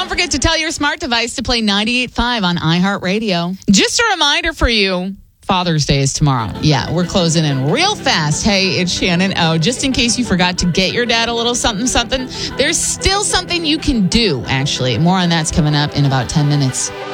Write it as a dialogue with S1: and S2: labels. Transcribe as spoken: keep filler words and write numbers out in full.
S1: Don't forget to tell your smart device to play ninety-eight point five on iHeartRadio. Just a reminder for you, Father's Day is tomorrow. Yeah, we're closing in real fast. Hey, it's Shannon O. Just in case you forgot to get your dad a little something, something, there's still something you can do, actually. More on that's coming up in about ten minutes.